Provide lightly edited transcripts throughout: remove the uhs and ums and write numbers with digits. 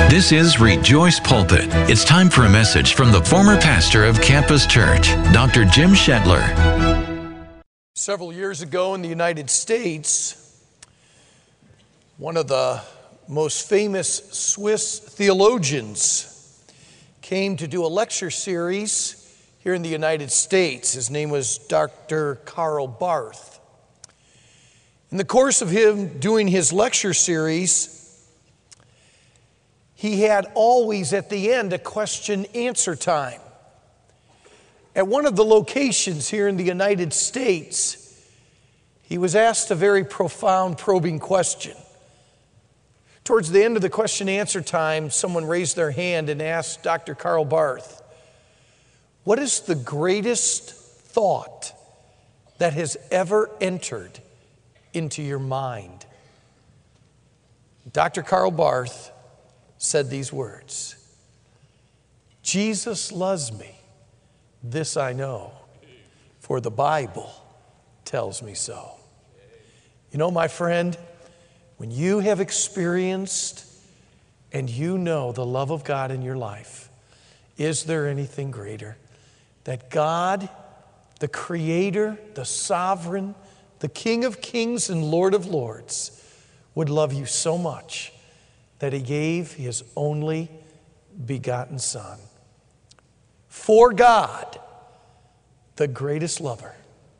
This is Rejoice Pulpit. It's time for a message from the former pastor of Campus Church, Dr. Jim Shetler. Several years ago in the United States, one of the most famous Swiss theologians came to do a lecture series here in the United States. His name was Dr. Karl Barth. In the course of him doing his lecture series, he had always at the end a question-answer time. At one of the locations here in the United States, he was asked a very profound, probing question. Towards the end of the question-answer time, someone raised their hand and asked Dr. Karl Barth, "What is the greatest thought that has ever entered into your mind?" Dr. Karl Barth said these words, "Jesus loves me, this I know, for the Bible tells me so." You know, my friend, when you have experienced and you know the love of God in your life, is there anything greater? That God, the Creator, the Sovereign, the King of Kings and Lord of Lords, would love you so much that He gave His only begotten Son. For God, the greatest lover,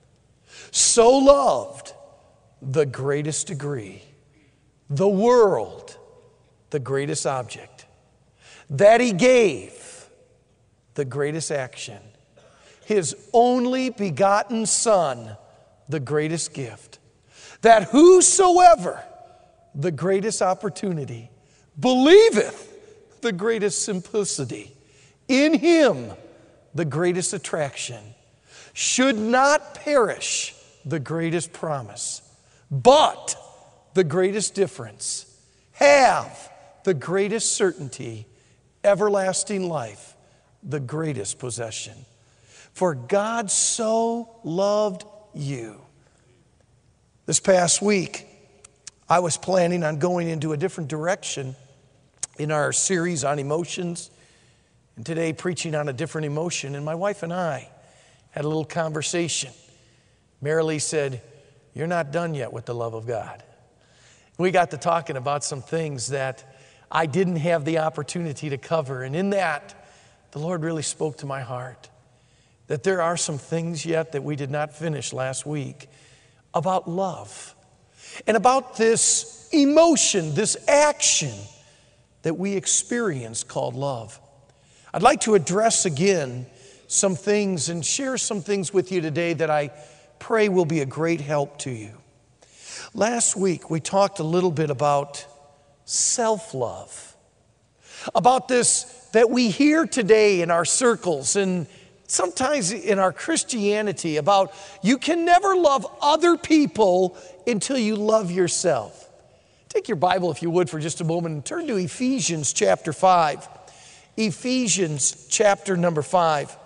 so loved the greatest degree, the world, the greatest object, that He gave the greatest action, His only begotten Son, the greatest gift, that whosoever, the greatest opportunity, believeth, the greatest simplicity, in Him, the greatest attraction, should not perish, the greatest promise, but the greatest difference, have the greatest certainty, everlasting life, the greatest possession. For God so loved you. This past week, I was planning on going into a different direction in our series on emotions, and today preaching on a different emotion. And my wife and I had a little conversation. Marilee said, "You're not done yet with the love of God." We got to talking about some things that I didn't have the opportunity to cover. And in that, the Lord really spoke to my heart that there are some things yet that we did not finish last week about love and about this emotion, this action that we experience called love. I'd like to address again some things and share some things with you today that I pray will be a great help to you. Last week, we talked a little bit about self-love, about this that we hear today in our circles and sometimes in our Christianity about you can never love other people until you love yourself. Take your Bible, if you would, for just a moment and turn to Ephesians chapter 5. Ephesians chapter number 5.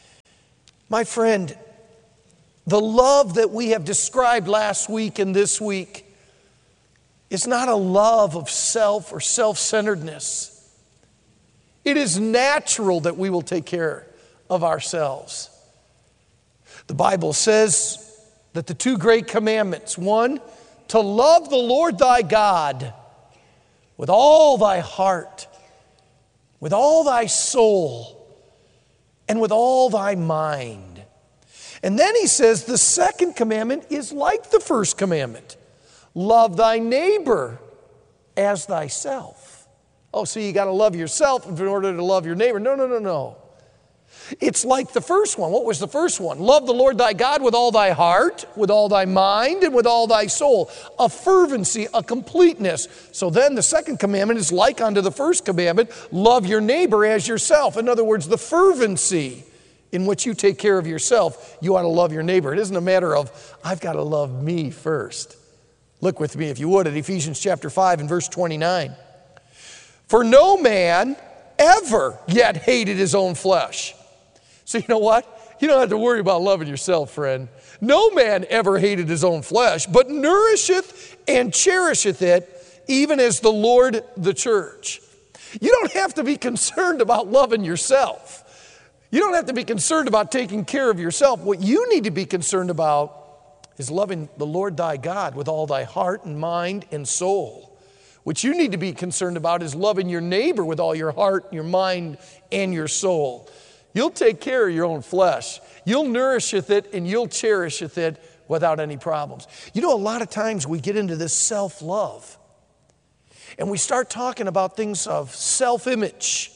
My friend, the love that we have described last week and this week is not a love of self or self-centeredness. It is natural that we will take care of ourselves. The Bible says that the two great commandments, one, to love the Lord thy God with all thy heart, with all thy soul, and with all thy mind. And then he says the second commandment is like the first commandment. Love thy neighbor as thyself. Oh, so you got to love yourself in order to love your neighbor. No. It's like the first one. What was the first one? Love the Lord thy God with all thy heart, with all thy mind, and with all thy soul. A fervency, a completeness. So then the second commandment is like unto the first commandment, love your neighbor as yourself. In other words, the fervency in which you take care of yourself, you ought to love your neighbor. It isn't a matter of, I've got to love me first. Look with me, if you would, at Ephesians chapter 5 and verse 29. For no man ever yet hated his own flesh. So you know what? You don't have to worry about loving yourself, friend. No man ever hated his own flesh, but nourisheth and cherisheth it, even as the Lord the church. You don't have to be concerned about loving yourself. You don't have to be concerned about taking care of yourself. What you need to be concerned about is loving the Lord thy God with all thy heart and mind and soul. What you need to be concerned about is loving your neighbor with all your heart, your mind, and your soul. You'll take care of your own flesh. You'll nourisheth it and you'll cherisheth it without any problems. You know, a lot of times we get into this self-love and we start talking about things of self-image,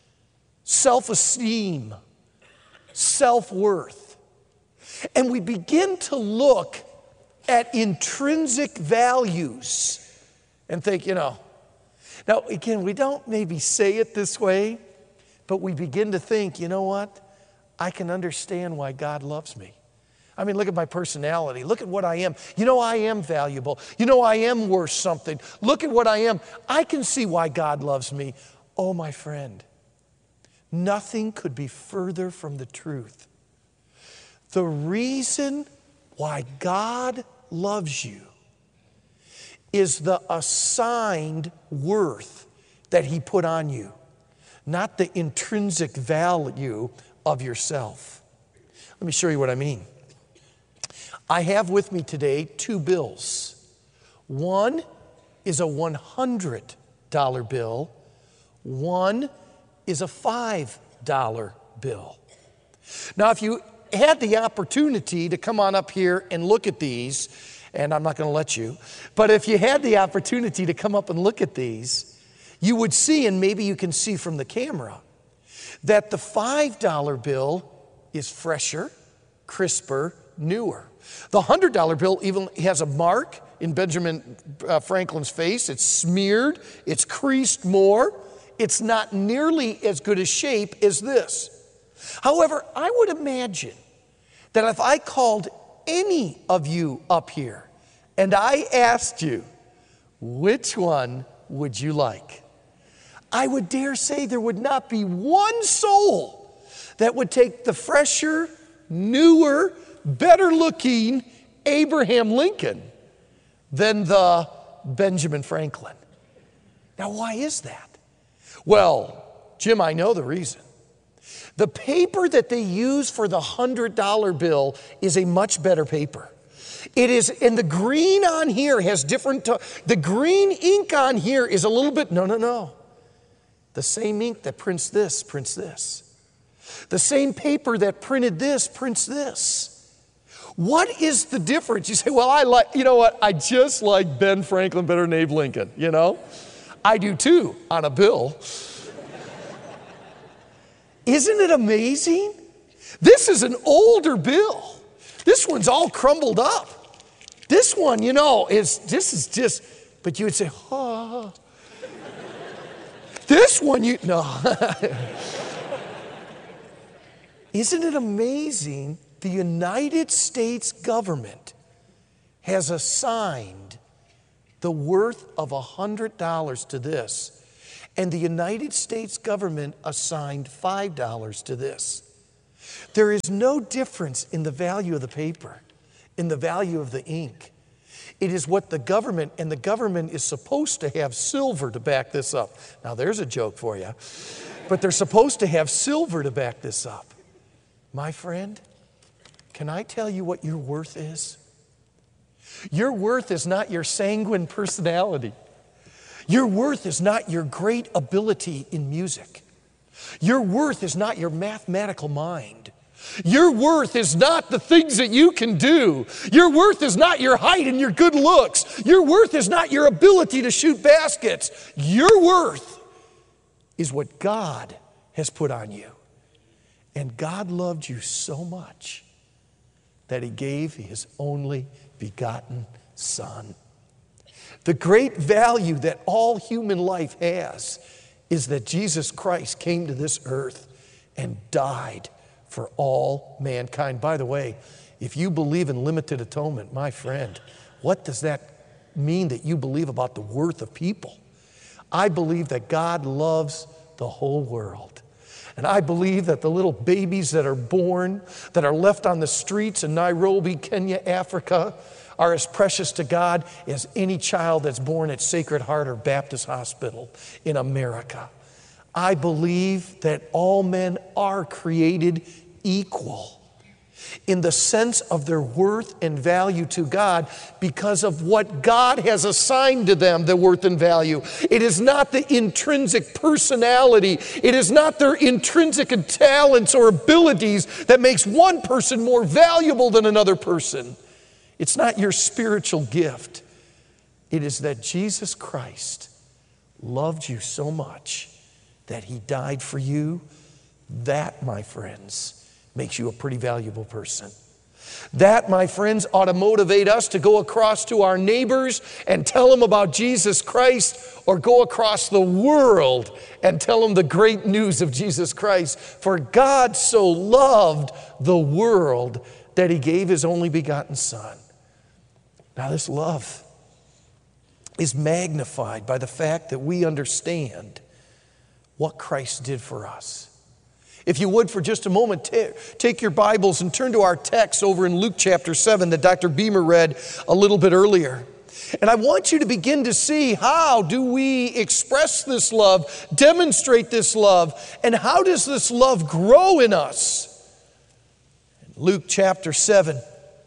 self-esteem, self-worth. And we begin to look at intrinsic values and think, now again, we don't maybe say it this way, but we begin to think, you know what? I can understand why God loves me. I mean, look at my personality. Look at what I am. I am valuable. I am worth something. Look at what I am. I can see why God loves me. Oh, my friend, nothing could be further from the truth. The reason why God loves you is the assigned worth that He put on you, not the intrinsic value of yourself. Let me show you what I mean. I have with me today 2 bills. One is a $100 bill. One is a $5 bill. Now, if you had the opportunity to come on up here and look at these, and I'm not going to let you, but if you had the opportunity to come up and look at these, you would see, and maybe you can see from the camera, that the $5 bill is fresher, crisper, newer. The $100 bill even has a mark in Benjamin Franklin's face. It's smeared, it's creased more. It's not nearly as good a shape as this. However, I would imagine that if I called any of you up here and I asked you, which one would you like? I would dare say there would not be one soul that would take the fresher, newer, better looking Abraham Lincoln than the Benjamin Franklin. Now, why is that? Well, Jim, I know the reason. The paper that they use for the $100 bill is a much better paper. It is, and the green on here has different, the green ink on here is a little bit, no. The same ink that prints this. The same paper that printed this prints this. What is the difference? You say, well, I just like Ben Franklin better than Abe Lincoln, I do too, on a bill. Isn't it amazing? This is an older bill. This one's all crumbled up. This one, this is just, but you would say, oh. This one, no. Isn't it amazing? The United States government has assigned the worth of $100 to this, and the United States government assigned $5 to this. There is no difference in the value of the paper, in the value of the ink. It is what the government, and the government is supposed to have silver to back this up. Now, there's a joke for you, but they're supposed to have silver to back this up. My friend, can I tell you what your worth is? Your worth is not your sanguine personality. Your worth is not your great ability in music. Your worth is not your mathematical mind. Your worth is not the things that you can do. Your worth is not your height and your good looks. Your worth is not your ability to shoot baskets. Your worth is what God has put on you. And God loved you so much that He gave His only begotten Son. The great value that all human life has is that Jesus Christ came to this earth and died for all mankind. By the way, if you believe in limited atonement, my friend, what does that mean that you believe about the worth of people? I believe that God loves the whole world. And I believe that the little babies that are born, that are left on the streets in Nairobi, Kenya, Africa, are as precious to God as any child that's born at Sacred Heart or Baptist Hospital in America. I believe that all men are created equal in the sense of their worth and value to God because of what God has assigned to them, their worth and value. It is not the intrinsic personality. It is not their intrinsic talents or abilities that makes one person more valuable than another person. It's not your spiritual gift. It is that Jesus Christ loved you so much that He died for you. That, my friends, makes you a pretty valuable person. That, my friends, ought to motivate us to go across to our neighbors and tell them about Jesus Christ, or go across the world and tell them the great news of Jesus Christ. For God so loved the world that He gave His only begotten Son. Now, this love is magnified by the fact that we understand what Christ did for us. If you would, for just a moment, take your Bibles and turn to our text over in Luke chapter 7 that Dr. Beamer read a little bit earlier. And I want you to begin to see, how do we express this love, demonstrate this love, and how does this love grow in us? In Luke chapter 7,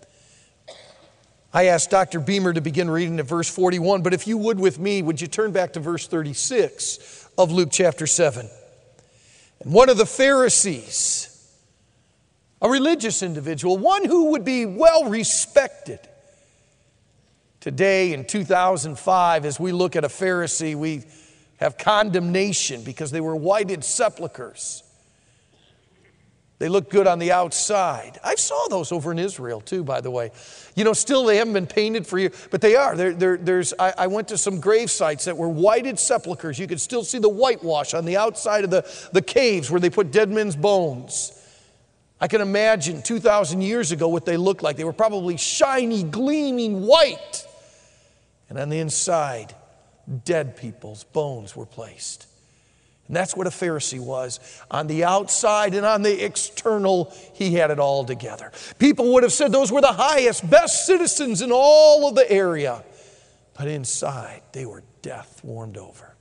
I asked Dr. Beamer to begin reading at verse 41, but if you would with me, would you turn back to verse 36 of Luke chapter 7? And one of the Pharisees, a religious individual, one who would be well respected. Today in 2005, as we look at a Pharisee, we have condemnation because they were whited sepulchres. They look good on the outside. I saw those over in Israel too, by the way. You know, still they haven't been painted for you, but they are. I went to some grave sites that were whited sepulchres. You could still see the whitewash on the outside of the caves where they put dead men's bones. I can imagine 2,000 years ago what they looked like. They were probably shiny, gleaming white. And on the inside, dead people's bones were placed. And that's what a Pharisee was. On the outside and on the external, he had it all together. People would have said those were the highest, best citizens in all of the area. But inside, they were death warmed over.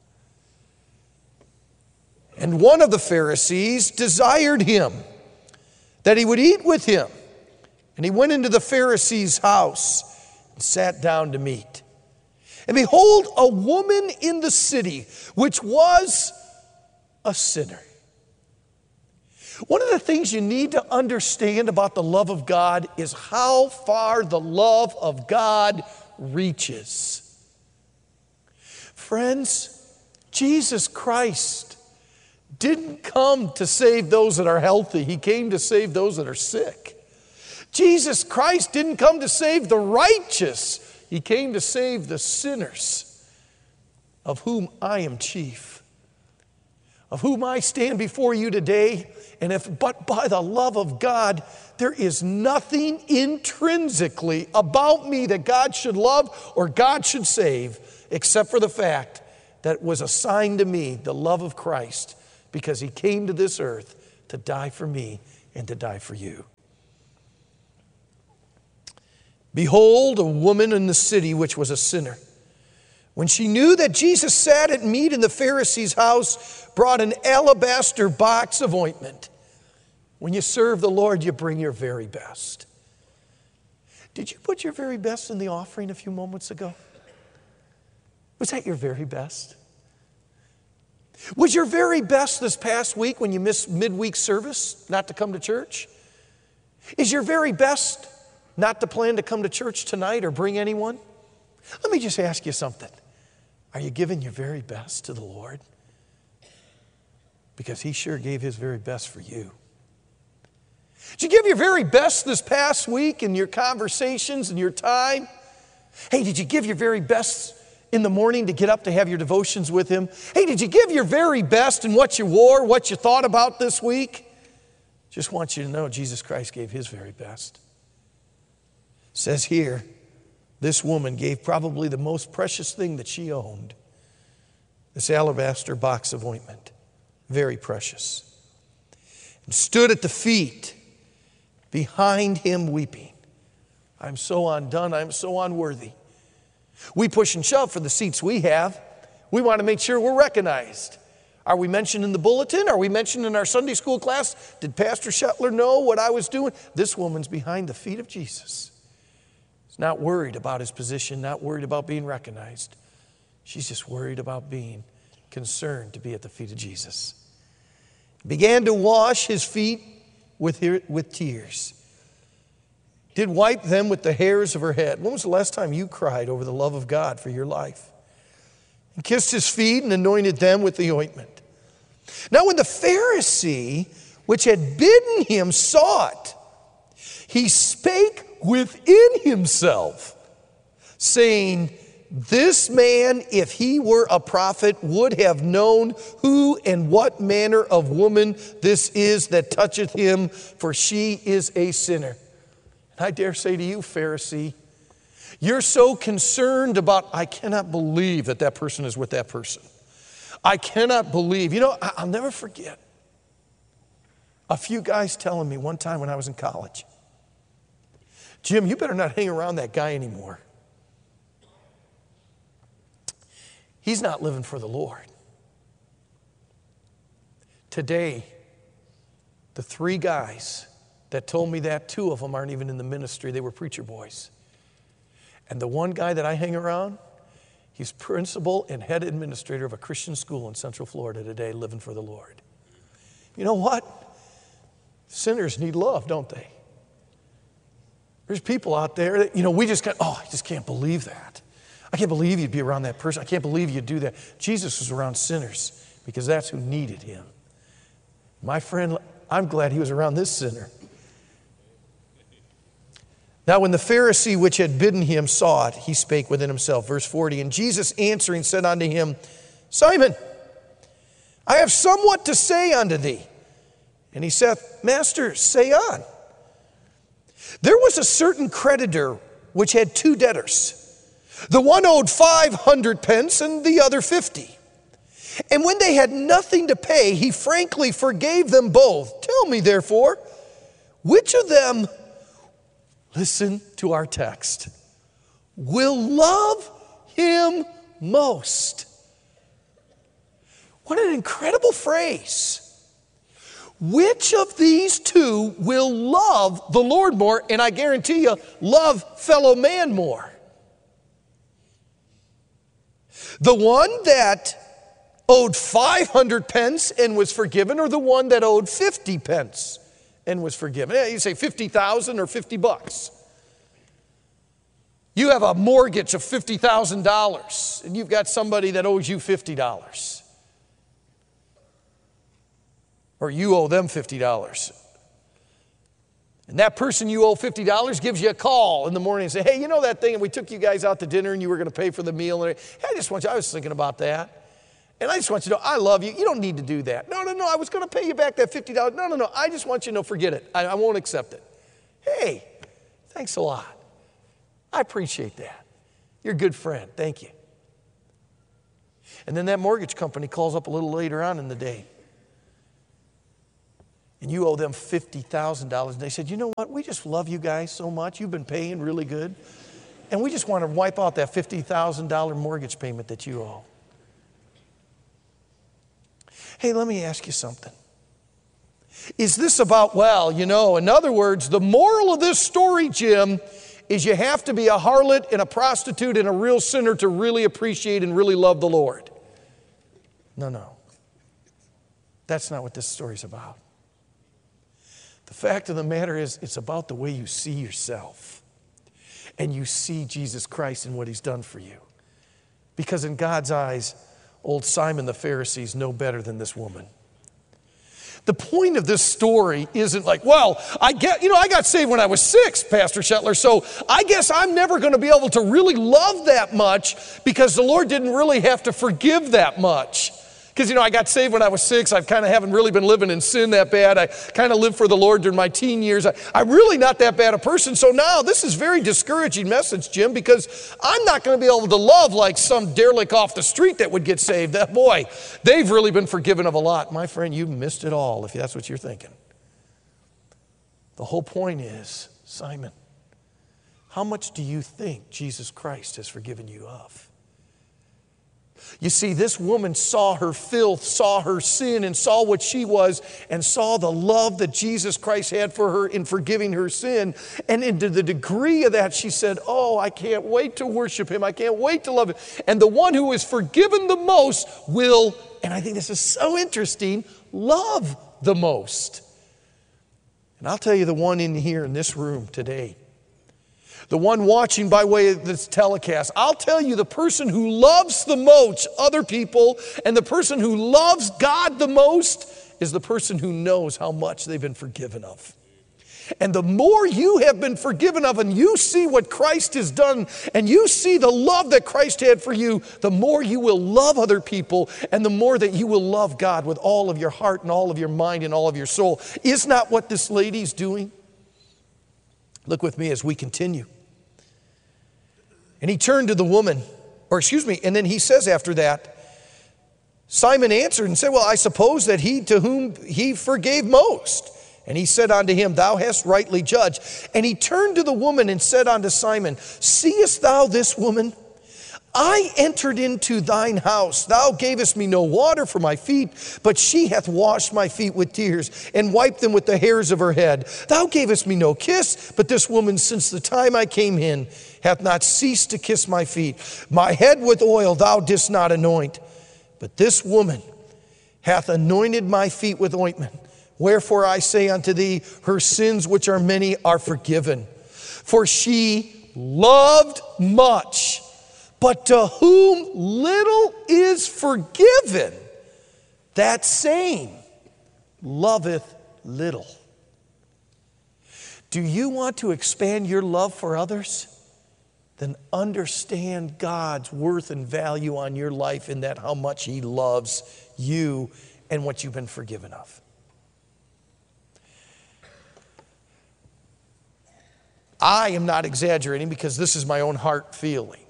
And one of the Pharisees desired him, that he would eat with him. And he went into the Pharisee's house and sat down to meat. And behold, a woman in the city, which was a sinner. One of the things you need to understand about the love of God is how far the love of God reaches. Friends, Jesus Christ didn't come to save those that are healthy. He came to save those that are sick. Jesus Christ didn't come to save the righteous. He came to save the sinners, of whom I am chief, of whom I stand before you today. And if but by the love of God, there is nothing intrinsically about me that God should love or God should save, except for the fact that it was assigned to me, the love of Christ, because He came to this earth to die for me and to die for you. Behold, a woman in the city which was a sinner, when she knew that Jesus sat at meat in the Pharisee's house, brought an alabaster box of ointment. When you serve the Lord, you bring your very best. Did you put your very best in the offering a few moments ago? Was that your very best? Was your very best this past week when you missed midweek service not to come to church? Is your very best not to plan to come to church tonight or bring anyone? Let me just ask you something. Are you giving your very best to the Lord? Because He sure gave His very best for you. Did you give your very best this past week in your conversations and your time? Hey, did you give your very best in the morning to get up to have your devotions with Him? Hey, did you give your very best in what you wore, what you thought about this week? Just want you to know Jesus Christ gave His very best. It says here, this woman gave probably the most precious thing that she owned, this alabaster box of ointment, very precious, and stood at the feet behind Him weeping. I'm so undone. I'm so unworthy. We push and shove for the seats we have. We want to make sure we're recognized. Are we mentioned in the bulletin? Are we mentioned in our Sunday school class? Did Pastor Shetler know what I was doing? This woman's behind the feet of Jesus. She's not worried about his position, not worried about being recognized. She's just worried about being concerned to be at the feet of Jesus. Began to wash his feet with tears. Did wipe them with the hairs of her head. When was the last time you cried over the love of God for your life? And kissed his feet and anointed them with the ointment. Now when the Pharisee, which had bidden him, saw it, he spake within himself, saying, this man, if he were a prophet, would have known who and what manner of woman this is that toucheth him, for she is a sinner. And I dare say to you, Pharisee, you're so concerned about, I cannot believe that that person is with that person. I cannot believe. You know, I'll never forget a few guys telling me one time when I was in college, Jim, you better not hang around that guy anymore. He's not living for the Lord. Today, the three guys that told me that, two of them aren't even in the ministry. They were preacher boys. And the one guy that I hang around, he's principal and head administrator of a Christian school in Central Florida today, living for the Lord. You know what? Sinners need love, don't they? There's people out there that, we just got, I just can't believe that. I can't believe you'd be around that person. I can't believe you'd do that. Jesus was around sinners because that's who needed him. My friend, I'm glad he was around this sinner. Now when the Pharisee which had bidden him saw it, he spake within himself. Verse 40, and Jesus answering said unto him, Simon, I have somewhat to say unto thee. And he saith, Master, say on. There was a certain creditor which had two debtors. The one owed 500 pence and the other 50. And when they had nothing to pay, he frankly forgave them both. Tell me, therefore, which of them, listen to our text, will love him most? What an incredible phrase. Which of these two will love the Lord more? And I guarantee you, love fellow man more. The one that owed 500 pence and was forgiven, or the one that owed 50 pence and was forgiven? You say 50,000 or 50 bucks. You have a mortgage of $50,000 and you've got somebody that owes you $50. Or you owe them $50. And that person you owe $50 gives you a call in the morning and say, hey, you know that thing, and we took you guys out to dinner and you were going to pay for the meal. And I was thinking about that. And I just want you to know, I love you. You don't need to do that. No, I was going to pay you back that $50. No, I just want you to know, forget it. I won't accept it. Hey, thanks a lot. I appreciate that. You're a good friend. Thank you. And then that mortgage company calls up a little later on in the day. And you owe them $50,000. And they said, you know what? We just love you guys so much. You've been paying really good. And we just want to wipe out that $50,000 mortgage payment that you owe. Hey, let me ask you something. Is this about, in other words, the moral of this story, Jim, is you have to be a harlot and a prostitute and a real sinner to really appreciate and really love the Lord. No. That's not what this story's about. The fact of the matter is, it's about the way you see yourself. And you see Jesus Christ and what he's done for you. Because in God's eyes, old Simon the Pharisee is no better than this woman. The point of this story isn't like, I got saved when I was 6, Pastor Shetler, so I guess I'm never going to be able to really love that much because the Lord didn't really have to forgive that much. Because, I got saved when I was 6. I kind of haven't really been living in sin that bad. I kind of lived for the Lord during my teen years. I'm really not that bad a person. So now this is a very discouraging message, Jim, because I'm not going to be able to love like some derelict off the street that would get saved. That boy, they've really been forgiven of a lot. My friend, you missed it all if that's what you're thinking. The whole point is, Simon, how much do you think Jesus Christ has forgiven you of? You see, this woman saw her filth, saw her sin, and saw what she was, and saw the love that Jesus Christ had for her in forgiving her sin. And into the degree of that, she said, oh, I can't wait to worship him. I can't wait to love him. And the one who is forgiven the most will, and I think this is so interesting, love the most. And I'll tell you the one in here in this room today, the one watching by way of this telecast, I'll tell you the person who loves the most other people and the person who loves God the most is the person who knows how much they've been forgiven of. And the more you have been forgiven of and you see what Christ has done and you see the love that Christ had for you, the more you will love other people and the more that you will love God with all of your heart and all of your mind and all of your soul. Is not what this lady's doing? Look with me as we continue. And he turned to the woman, and then he says after that, Simon answered and said, well, I suppose that he to whom he forgave most. And he said unto him, thou hast rightly judged. And he turned to the woman and said unto Simon, seest thou this woman? I entered into thine house. Thou gavest me no water for my feet, but she hath washed my feet with tears and wiped them with the hairs of her head. Thou gavest me no kiss, but this woman since the time I came in hath not ceased to kiss my feet. My head with oil thou didst not anoint, but this woman hath anointed my feet with ointment. Wherefore I say unto thee, her sins which are many are forgiven. For she loved much. But to whom little is forgiven, that same loveth little. Do you want to expand your love for others? Then understand God's worth and value on your life in that how much he loves you and what you've been forgiven of. I am not exaggerating because this is my own heart feeling.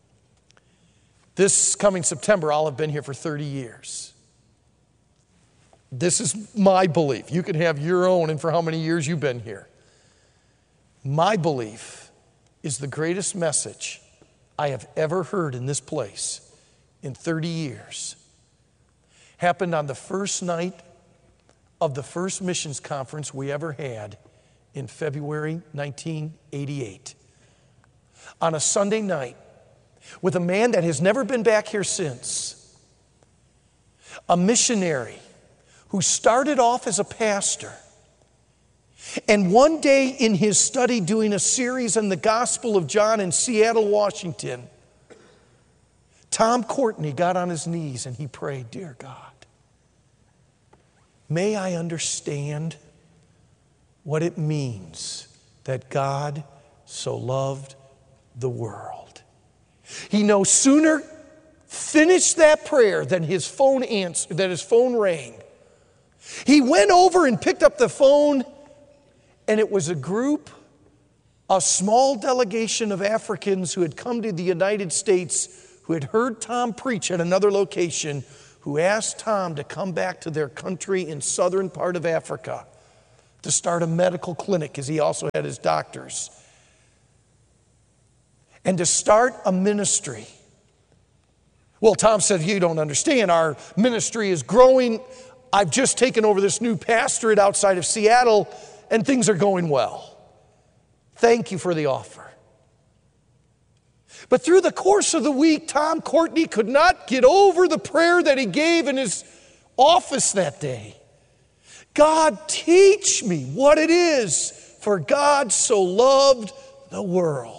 This coming September, I'll have been here for 30 years. This is my belief. You can have your own and for how many years you've been here. My belief is the greatest message I have ever heard in this place in 30 years. Happened on the first night of the first missions conference we ever had in February 1988. On a Sunday night, with a man that has never been back here since. A missionary who started off as a pastor. And one day in his study doing a series on the Gospel of John in Seattle, Washington, Tom Courtney got on his knees and he prayed, dear God, may I understand what it means that God so loved the world. He no sooner finished that prayer than his phone rang. He went over and picked up the phone, and it was a small delegation of Africans who had come to the United States, who had heard Tom preach at another location, who asked Tom to come back to their country in southern part of Africa to start a medical clinic, because he also had his doctors. And to start a ministry. Well, Tom said, you don't understand. Our ministry is growing. I've just taken over this new pastorate outside of Seattle, and things are going well. Thank you for the offer. But through the course of the week, Tom Courtney could not get over the prayer that he gave in his office that day. God, teach me what it is for God so loved the world.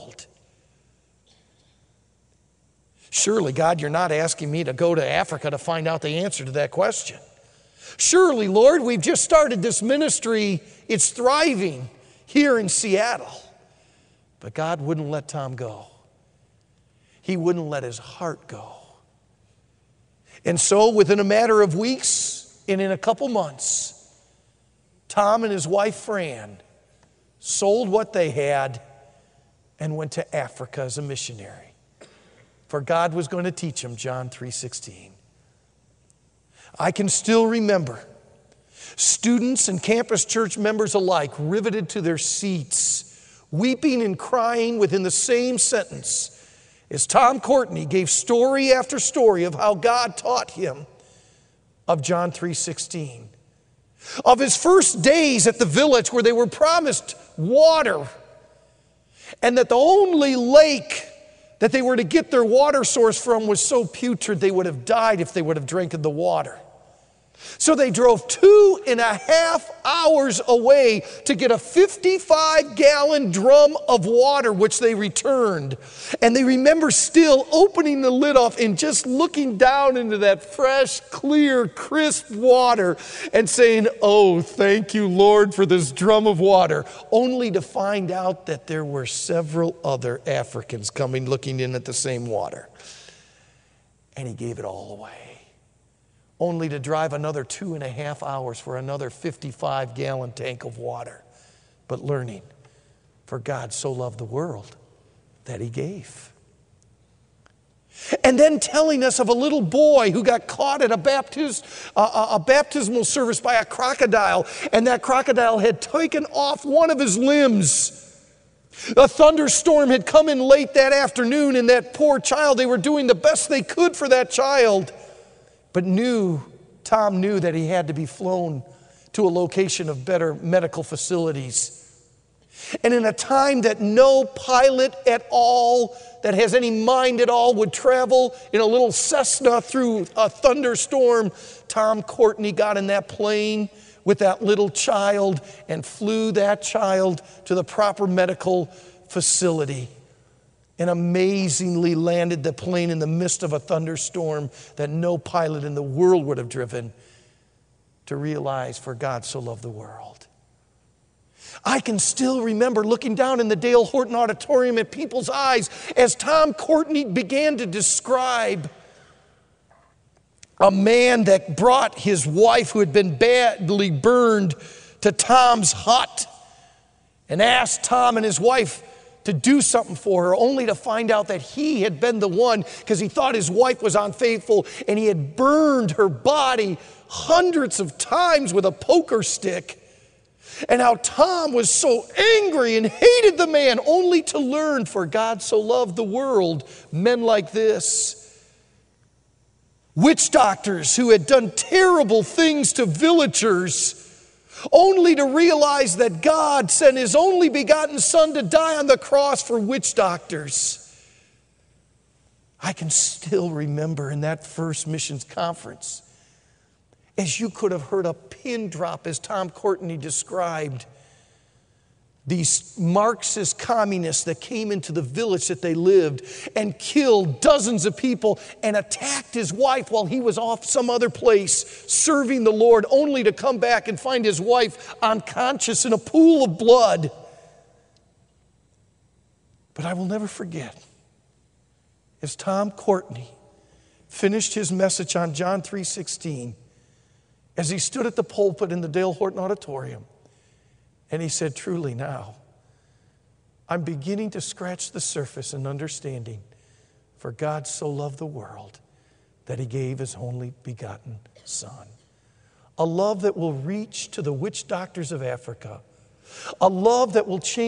Surely, God, you're not asking me to go to Africa to find out the answer to that question. Surely, Lord, we've just started this ministry. It's thriving here in Seattle. But God wouldn't let Tom go. He wouldn't let his heart go. And so, within a matter of weeks and in a couple months, Tom and his wife, Fran, sold what they had and went to Africa as a missionary. For God was going to teach him John 3:16. I can still remember students and campus church members alike riveted to their seats, weeping and crying within the same sentence, as Tom Courtney gave story after story of how God taught him of John 3:16. Of his first days at the village where they were promised water, and that the only lake that they were to get their water source from was so putrid they would have died if they would have drank the water. So they drove 2.5 hours away to get a 55-gallon drum of water, which they returned. And they remember still opening the lid off and just looking down into that fresh, clear, crisp water and saying, "Oh, thank you, Lord, for this drum of water," only to find out that there were several other Africans coming looking in at the same water. And he gave it all away, only to drive another 2.5 hours for another 55-gallon tank of water, but learning, for God so loved the world that he gave. And then telling us of a little boy who got caught at a baptismal service by a crocodile, and that crocodile had taken off one of his limbs. A thunderstorm had come in late that afternoon, and that poor child, they were doing the best they could for that child, but Tom knew that he had to be flown to a location of better medical facilities. And in a time that no pilot at all, that has any mind at all, would travel in a little Cessna through a thunderstorm, Tom Courtney got in that plane with that little child and flew that child to the proper medical facility, and amazingly landed the plane in the midst of a thunderstorm that no pilot in the world would have driven, to realize, for God so loved the world. I can still remember looking down in the Dale Horton Auditorium at people's eyes as Tom Courtney began to describe a man that brought his wife, who had been badly burned, to Tom's hut and asked Tom and his wife to do something for her, only to find out that he had been the one, because he thought his wife was unfaithful, and he had burned her body hundreds of times with a poker stick. And how Tom was so angry and hated the man, only to learn, for God so loved the world, men like this, witch doctors who had done terrible things to villagers, only to realize that God sent his only begotten Son to die on the cross for witch doctors. I can still remember in that first missions conference, as you could have heard a pin drop as Tom Courtney described, these Marxist communists that came into the village that they lived and killed dozens of people and attacked his wife while he was off some other place serving the Lord, only to come back and find his wife unconscious in a pool of blood. But I will never forget, as Tom Courtney finished his message on John 3:16, as he stood at the pulpit in the Dale Horton Auditorium, and he said, "Truly now, I'm beginning to scratch the surface in understanding, for God so loved the world that he gave his only begotten Son." A love that will reach to the witch doctors of Africa. A love that will change